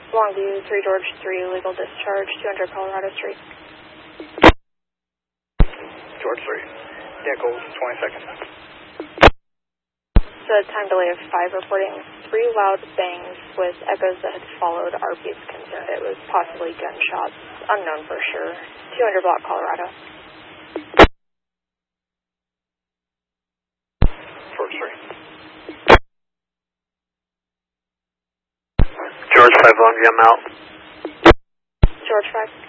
Longview, 3 George 3, legal discharge, 200 Colorado Street. George 3. Vehicles, 20 seconds. So time delay of 5, reporting 3 loud bangs with echoes that had followed. RP is concerned it was possibly gunshots, unknown for sure. 200 block Colorado. George 3. George 5 Longview, I'm out. George 5.